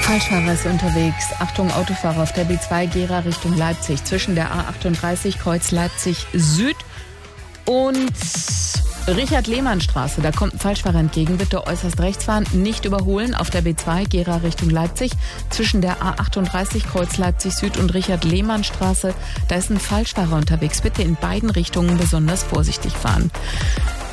Falschfahrer ist unterwegs. Achtung, Autofahrer auf der B2 Gera Richtung Leipzig. Zwischen der A38 Kreuz Leipzig Süd und Richard-Lehmann-Straße. Da kommt ein Falschfahrer entgegen. Bitte äußerst rechts fahren, nicht überholen. Auf der B2 Gera Richtung Leipzig. Zwischen der A38 Kreuz Leipzig Süd und Richard-Lehmann-Straße. Da ist ein Falschfahrer unterwegs. Bitte in beiden Richtungen besonders vorsichtig fahren.